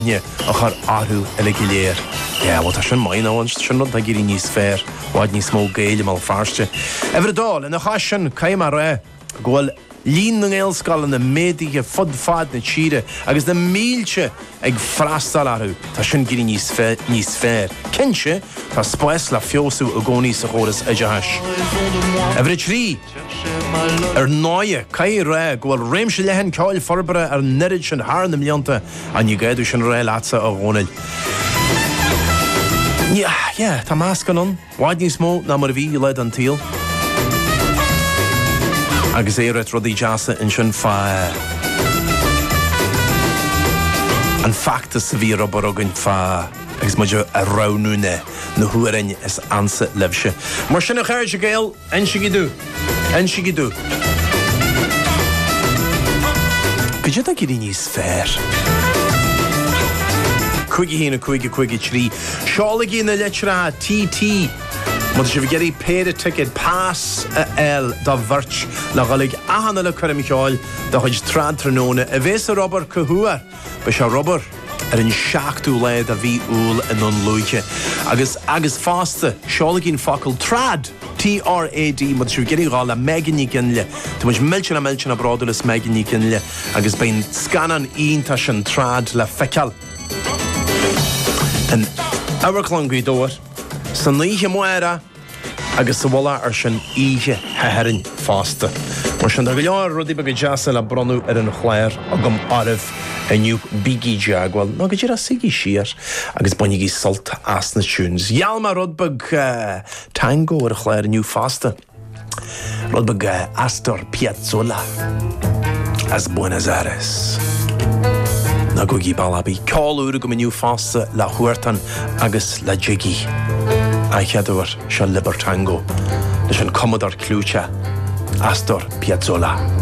a chur áthú eile go léir. Bhil tá sin main áhain sin rud a gurí níos fér, bháid níos mó géile má farste. Ever dáil ina chais sin caiim a ré ghfuil lín na ngéilscoil na médige fud na tíre agus na mílte ag freastal arú. Tá sin gurí níos fér. Cinse tá spáis le fiosú a gcónaí sa chóras a deis. Ever trí náide cai ré ghfuil réimse lehan ceáil forbara nirid sin thar na mlionta a ní gaiadú sin ré lása a gcónail. Tá más ganon, bháid níos mó na mar bhí leid an tíl. Agus éiread rudaí deasa in sin an factas sa bhí robar agan agus muidir a ránúne na huarain is ansa lebse. Mar sin a chair se géal, en si gidú. Gydid a gyda níos fér. Cwigi hyn a cwigi trí. Siol ag na letra TT. Mod si fi geri pere ticket pass el da virch la galig ahanna le cwrym Michael da hwyd trad trynone a fes a Robert Cahúar be se Robert yn siactú leid a fi úl yn on lwyche agus faste siol ag facul trad T-R-A-D mod si fi geri gal a megan i gynle tu mwys melchin a brodulus megan i gynle agus bein scanan un ta sy'n trad la fecal yn Aberclongwy dŵr San líhe muire agus sa bhla sin ihe herin fásta. Mar sin go leor rudí be go deasa le bronú an chléir a gom aribh aniu bigí deagháil ná go dtíar a sigí siar agus buinigí salt as na tunes. Ialma rudbeg tango ar a chléir aniu fásta. Rudbeg Astor Piazzolla as Buenos Aires. Na go gí balabí cáúra go aniu fásta le huirtan agus le jiggy. A cheadúir se Libertango leis an Commodore Clúte Astor Piazzolla.